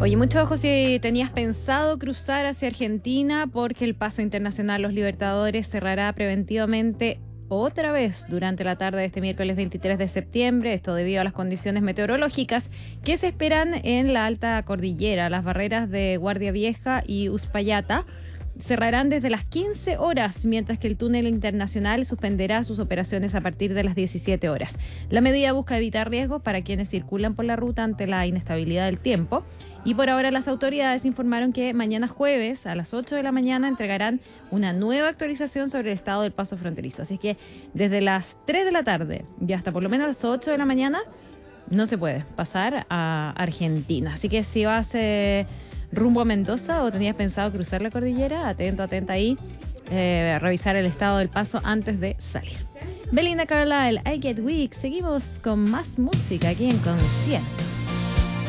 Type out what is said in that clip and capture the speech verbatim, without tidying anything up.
Oye, mucho ojo si tenías pensado cruzar hacia Argentina, porque el paso internacional Los Libertadores cerrará preventivamente otra vez durante la tarde de este miércoles veintitrés de septiembre. Esto debido a las condiciones meteorológicas que se esperan en la alta cordillera. Las barreras de Guardia Vieja y Uspallata cerrarán desde las quince horas, mientras que el túnel internacional suspenderá sus operaciones a partir de las diecisiete horas. La medida busca evitar riesgos para quienes circulan por la ruta ante la inestabilidad del tiempo. Y por ahora las autoridades informaron que mañana jueves a las ocho de la mañana entregarán una nueva actualización sobre el estado del paso fronterizo. Así que desde las tres de la tarde y hasta por lo menos las ocho de la mañana no se puede pasar a Argentina. Así que si vas eh, rumbo a Mendoza o tenías pensado cruzar la cordillera, atento, atenta ahí, eh, a revisar el estado del paso antes de salir. Belinda Carlisle, I Get Weak. Seguimos con más música aquí en Concierto.